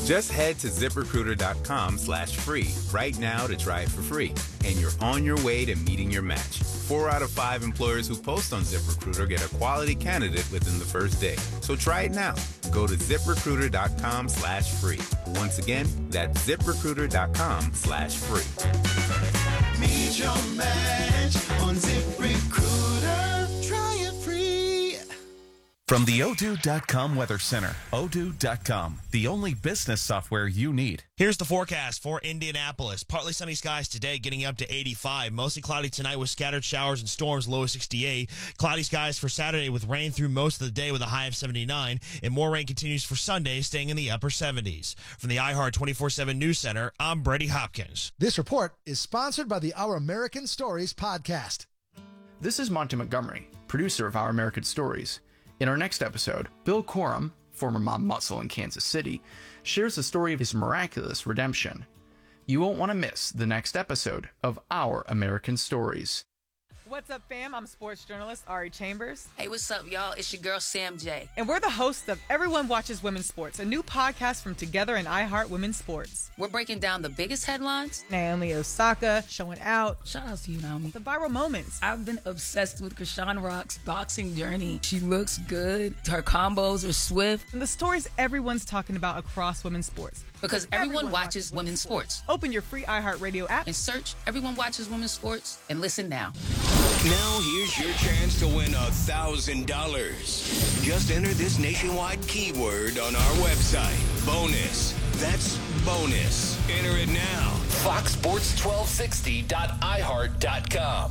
Just head to ZipRecruiter.com/free right now to try it for free. And you're on your way to meeting your match. 4 out of 5 employers who post on ZipRecruiter get a quality candidate within the first day. So try it now. Go to ZipRecruiter.com/free. Once again, that's ZipRecruiter.com/free. Meet your match on ZipRecruiter. Try it free. From the Odoo.com Weather Center, Odoo.com, the only business software you need. Here's the forecast for Indianapolis. Partly sunny skies today, getting up to 85. Mostly cloudy tonight with scattered showers and storms, low of 68. Cloudy skies for Saturday with rain through most of the day with a high of 79. And more rain continues for Sunday, staying in the upper 70s. From the iHeart 24/7 News Center, I'm Brady Hopkins. This report is sponsored by the Our American Stories podcast. This is Monty Montgomery, producer of Our American Stories. In our next episode, Bill Corum, former mob muscle in Kansas City, shares the story of his miraculous redemption. You won't want to miss the next episode of Our American Stories. What's up, fam? I'm sports journalist Ari Chambers. Hey, what's up, y'all? It's your girl, Sam J. And we're the hosts of Everyone Watches Women's Sports, a new podcast from Together and iHeart Women's Sports. We're breaking down the biggest headlines. Naomi Osaka showing out. Shout out to you, Naomi. The viral moments. I've been obsessed with Krishan Rock's boxing journey. She looks good. Her combos are swift. And the stories everyone's talking about across women's sports. Because everyone watches women's sports. Open your free iHeartRadio app and search Everyone Watches Women's Sports and listen now. Now here's your chance to win $1,000. Just enter this nationwide keyword on our website. Bonus. That's bonus. Enter it now. FoxSports1260.iHeart.com.